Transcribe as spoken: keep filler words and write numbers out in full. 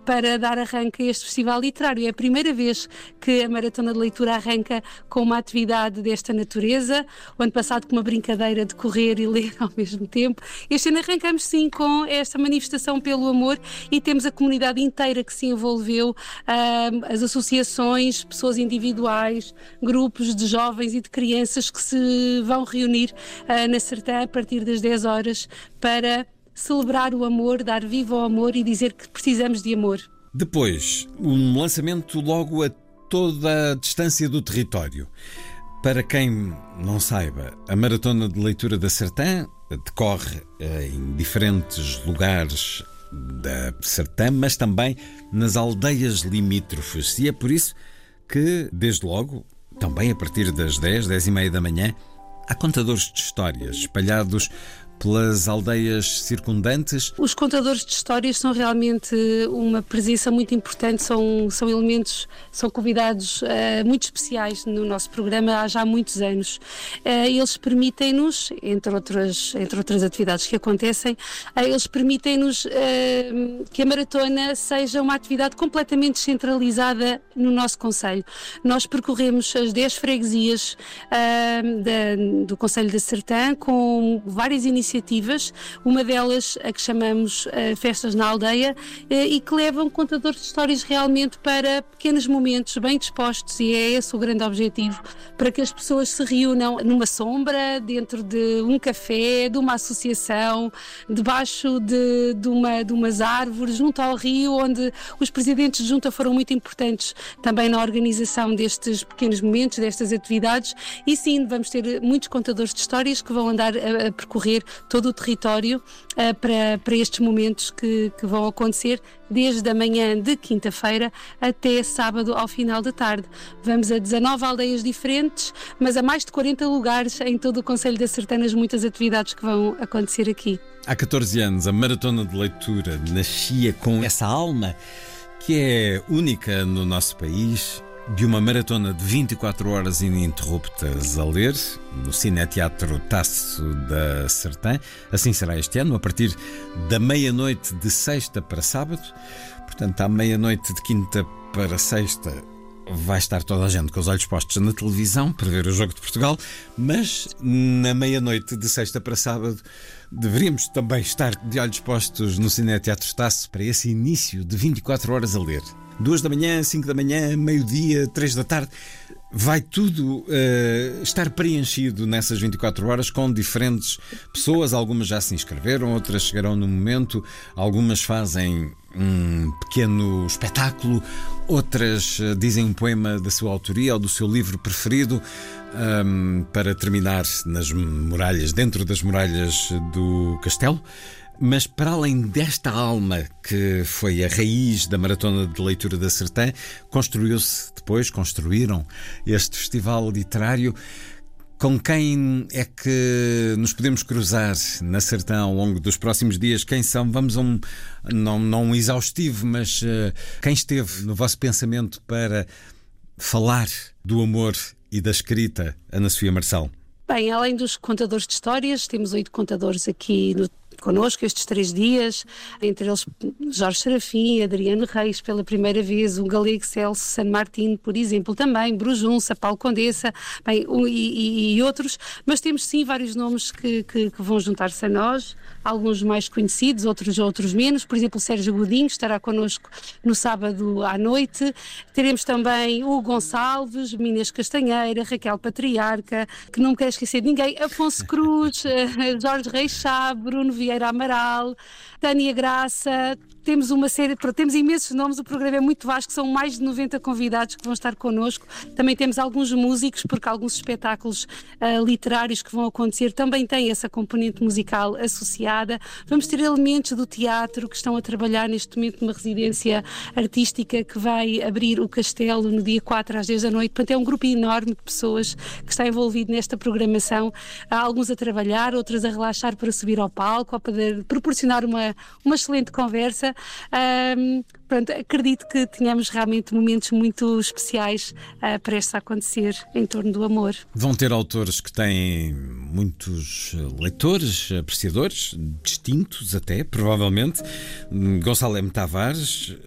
para dar arranque a este festival literário. É a primeira vez que a Maratona de Leitura arranca com uma atividade desta natureza. O ano passado com uma brincadeira de correr e ler ao mesmo tempo. Este ano arrancamos sim com esta manifestação pelo amor e temos a comunidade inteira que se envolveu, as associações, pessoas individuais, grupos de jovens e de crianças que se vão reunir na Sertã a partir das dez horas para celebrar o amor, dar viva ao amor e dizer que precisamos de amor. Depois, um lançamento logo a toda a distância do território. Para quem não saiba, a Maratona de Leitura da Sertã decorre em diferentes lugares da Sertã, mas também nas aldeias limítrofes. E é por isso que, desde logo, também a partir das dez, dez e meia da manhã, há contadores de histórias espalhados pelas aldeias circundantes. Os contadores de histórias são realmente uma presença muito importante, são, são elementos, são convidados uh, muito especiais no nosso programa há já muitos anos. Uh, eles permitem-nos, entre outras, entre outras atividades que acontecem, uh, eles permitem-nos uh, que a maratona seja uma atividade completamente descentralizada no nosso concelho. Nós percorremos as dez freguesias uh, da, do Concelho da Sertã com várias iniciativas iniciativas, uma delas a que chamamos uh, Festas na Aldeia, uh, e que levam contadores de histórias realmente para pequenos momentos bem dispostos, e é esse o grande objetivo, para que as pessoas se reúnam numa sombra, dentro de um café, de uma associação, debaixo de, de, uma, de umas árvores, junto ao rio, onde os presidentes de junta foram muito importantes também na organização destes pequenos momentos, destas atividades, e sim, vamos ter muitos contadores de histórias que vão andar a, a percorrer todo o território uh, para, para estes momentos que, que vão acontecer desde a manhã de quinta-feira até sábado ao final da tarde. Vamos a dezanove aldeias diferentes, mas a mais de quarenta lugares em todo o Concelho da Sertã, nas muitas atividades que vão acontecer aqui. Há catorze anos, a Maratona de Leitura nascia com essa alma que é única no nosso país, de uma maratona de vinte e quatro horas ininterruptas a ler no Cineteatro Tasso da Sertã. Assim será este ano, a partir da meia-noite de sexta para sábado. Portanto, à meia-noite de quinta para sexta vai estar toda a gente com os olhos postos na televisão para ver o Jogo de Portugal, mas na meia-noite de sexta para sábado deveríamos também estar de olhos postos no Cineteatro Tasso para esse início de vinte e quatro horas a ler. Duas da manhã, cinco da manhã, meio-dia, três da tarde. Vai tudo uh, estar preenchido nessas vinte e quatro horas com diferentes pessoas. Algumas já se inscreveram, outras chegarão no momento. Algumas fazem um pequeno espetáculo, outras uh, dizem um poema da sua autoria ou do seu livro preferido, um, para terminar nas muralhas, dentro das muralhas do castelo. Mas para além desta alma que foi a raiz da Maratona de Leitura da Sertã, construiu-se depois, construíram este festival literário. Com quem é que nos podemos cruzar na Sertã ao longo dos próximos dias? Quem são? Vamos a um, não, não um exaustivo, mas uh, quem esteve no vosso pensamento para falar do amor e da escrita, Ana Sofia Marçal? Bem, além dos contadores de histórias, temos oito contadores aqui no connosco estes três dias, entre eles Jorge Serafim, Adriano Reis pela primeira vez, o galego Celso San Martin, por exemplo, também Brujunça, Paulo Condessa, bem, um, e, e outros, mas temos sim vários nomes que, que, que vão juntar-se a nós, alguns mais conhecidos, outros, outros menos. Por exemplo, o Sérgio Godinho estará connosco no sábado à noite. Teremos também o Gonçalves, Minas Castanheira, Raquel Patriarca, que não me quero esquecer de ninguém, Afonso Cruz, Jorge Reis Chá, Bruno Vieira Amaral, Tânia Graça. Temos uma série, temos imensos nomes, o programa é muito vasto, são mais de noventa convidados que vão estar connosco. Também temos alguns músicos, porque alguns espetáculos uh, literários que vão acontecer também têm essa componente musical associada. Vamos ter elementos do teatro que estão a trabalhar neste momento numa residência artística que vai abrir o Castelo no dia quatro às dez da noite. Portanto, é um grupo enorme de pessoas que está envolvido nesta programação. Há alguns a trabalhar, outros a relaxar para subir ao palco, a poder proporcionar uma, uma excelente conversa. Um, pronto, acredito que tenhamos realmente momentos muito especiais uh, para este acontecer em torno do amor. Vão ter autores que têm muitos leitores, apreciadores, distintos até, provavelmente. Gonçalo M. Tavares,